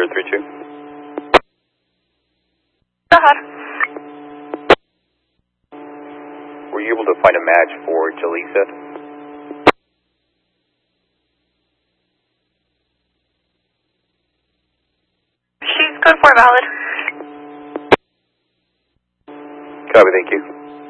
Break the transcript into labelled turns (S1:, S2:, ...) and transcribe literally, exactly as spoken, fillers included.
S1: zero three two.
S2: Go ahead.
S1: Were you able to find a match for Jaleesa?
S2: She's good for valid.
S1: Copy, thank you.